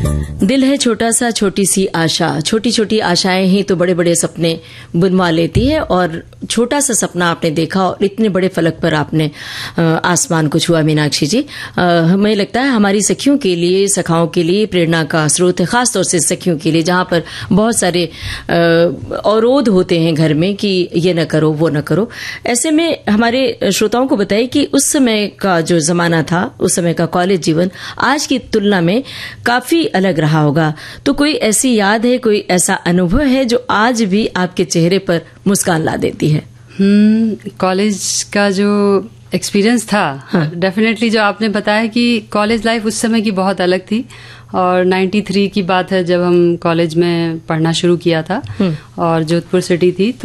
दिल है छोटा सा, छोटी सी आशा, छोटी छोटी आशाएं ही तो बड़े बड़े सपने बुनवा लेती है। और छोटा सा सपना आपने देखा और इतने बड़े फलक पर आपने आसमान को छुआ। मीनाक्षी जी, हमें लगता है हमारी सखियों के लिए, सखाओं के लिए प्रेरणा का स्रोत है, खासतौर से सखियों के लिए, जहां पर बहुत सारे अवरोध होते हैं घर में कि ये न करो वो न करो। ऐसे में हमारे श्रोताओं को बताइए कि उस समय का जो जमाना था, उस समय का कॉलेज जीवन आज की तुलना में काफी अलग रहा होगा। तो कोई ऐसी याद है, कोई ऐसा अनुभव है जो आज भी आपके चेहरे पर मुस्कान ला देती है? कॉलेज का जो एक्सपीरियंस था, डेफिनेटली जो आपने बताया कि कॉलेज लाइफ उस समय की बहुत अलग थी। और 93 की बात है जब हम कॉलेज में पढ़ना शुरू किया था और जोधपुर सिटी थी।